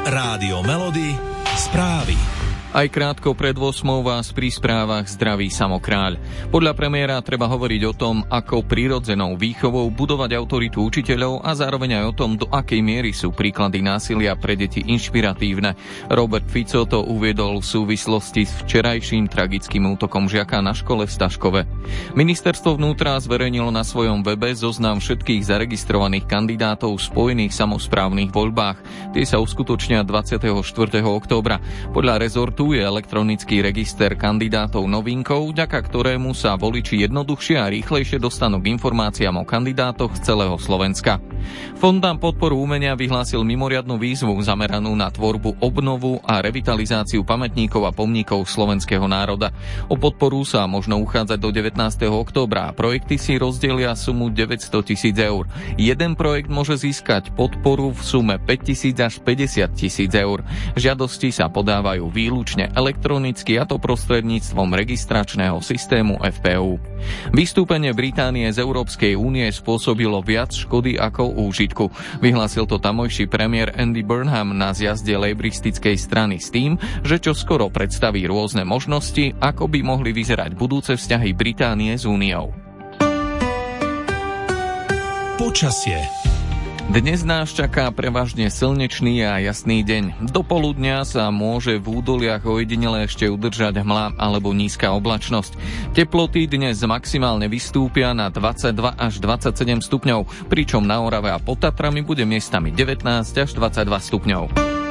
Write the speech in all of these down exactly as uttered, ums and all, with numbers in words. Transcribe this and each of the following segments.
Rádio Melody, správy. Aj krátko pred ôsmou vás pri správach zdraví Samo Kráľ. Podľa premiéra treba hovoriť o tom, ako prirodzenou výchovou budovať autoritu učiteľov a zároveň aj o tom, do akej miery sú príklady násilia pre deti inšpiratívne. Robert Fico to uviedol v súvislosti s včerajším tragickým útokom žiaka na škole v Staškove. Ministerstvo vnútra zverejnilo na svojom webe zoznam všetkých zaregistrovaných kandidátov v spojených samosprávnych voľbách. Tie sa uskutočnia dvadsiateho štvrtého októbra. Podľa rezortu tu je elektronický register kandidátov novinkou, vďaka ktorému sa voliči jednoduchšie a rýchlejšie dostanú k informáciám o kandidátoch z celého Slovenska. Fond na podporu umenia vyhlásil mimoriadnu výzvu zameranú na tvorbu, obnovu a revitalizáciu pamätníkov a pomníkov slovenského národa. O podporu sa možno uchádzať do devätnásteho októbra a projekty si rozdelia sumu deväťsto tisíc eur. Jeden projekt môže získať podporu v sume päťtisíc až päťdesiat tisíc eur. Žiadosti sa podávajú výlučne elektronicky, a to prostredníctvom registračného systému ef pé ú. Vystúpenie Británie z Európskej únie spôsobilo viac škody ako úžitku. Vyhlásil to tamojší premiér Andy Burnham na zjazde lejbristickej strany s tým, že čo skoro predstaví rôzne možnosti, ako by mohli vyzerať budúce vzťahy Británie s úniou. Počasie. Dnes nás čaká prevažne slnečný a jasný deň. Do poludnia sa môže v údoliach ojedinele ešte udržať hmla alebo nízka oblačnosť. Teploty dnes maximálne vystúpia na dvadsaťdva až dvadsaťsedem stupňov, pričom na Orave a pod Tatrami bude miestami devätnásť až dvadsaťdva stupňov.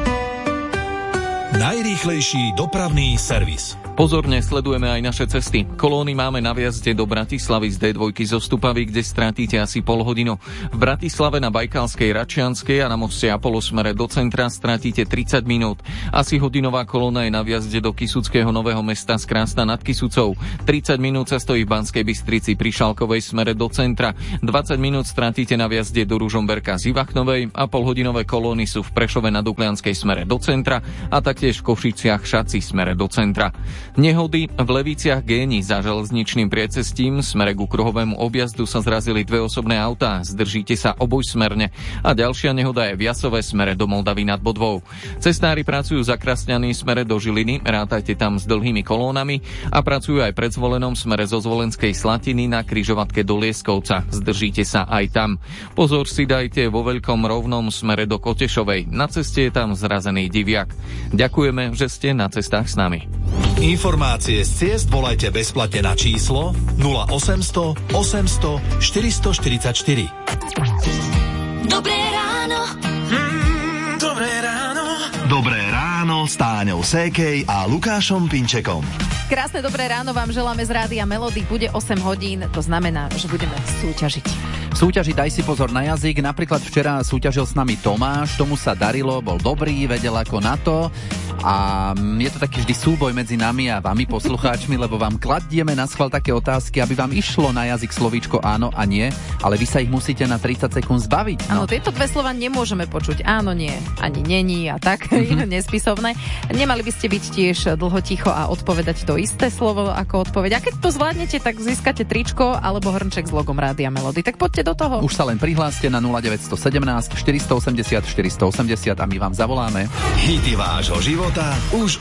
Najrýchlejší dopravný servis. Pozorne sledujeme aj naše cesty. Kolóny máme na vjazde do Bratislavy z dé dva zo Stupavy, kde stratíte asi pol hodinu. V Bratislave na Bajkalskej, Račianskej a na moste Apollo smere do centra stratíte tridsať minút. Asi hodinová kolóna je na vjazde do Kysuckého Nového Mesta z Krásna nad Kysucou. tridsať minút sa stojí v Banskej Bystrici pri Šalkovej smere do centra. dvadsať minút stratíte na vjazde do Ružomberka z Ivachnovej a polhodinové kolóny sú v Prešove na Duklianskej smere do centra a taktiež v Košiciach Šaci smere do centra. Nehody v Leviciach Géni za železničným priecestím smere ku kruhovému objazdu sa zrazili dve osobné autá. Zdržíte sa obojsmerne. A ďalšia nehoda je v Jasove smere do Moldavy nad Bodvou. Cestári pracujú za Krasňany smere do Žiliny, rátajte tam s dlhými kolónami, a pracujú aj pred Zvolenom smere zo Zvolenskej Slatiny na križovatke do Lieskovca. Zdržíte sa aj tam. Pozor si dajte vo Veľkom Rovnom smere do Kotešovej. Na ceste je tam zrazený diviak. Ďakujeme, že ste na cestách s nami. Informácie z ciest volajte bezplatne na číslo nula osemsto osemsto štyristoštyridsaťštyri. Dobré ráno. Mm, dobré ráno. Dobré ráno s Táňou Sékej a Lukášom Pinčekom. Krásne dobré ráno vám želáme z Rádia Melody. Bude osem hodín, to znamená, že budeme súťažiť. Súťaži daj si pozor na jazyk. Napríklad včera súťažil s nami Tomáš, tomu sa darilo, bol dobrý, vedel ako na to. A je to taký vždy súboj medzi nami a vami, poslucháčmi, lebo vám kladieme na schvál také otázky, aby vám išlo na jazyk slovíčko áno a nie, ale vy sa ich musíte na tridsať sekúnd zbaviť. No. Áno, tieto dve slova nemôžeme počuť. Áno, nie, ani není a tak, mm-hmm. nespisovné. Nemali by ste byť tiež dlho ticho a odpovedať to isté slovo ako odpoveď. A keď to zvládnete, tak získate tričko alebo hrnček s logom Rádia Melody. Tak poďte do toho. Už sa len prihláste na nula deväť jedna sedem štyri osem nula štyri osem nula a my vám zavoláme. Hity vášho života už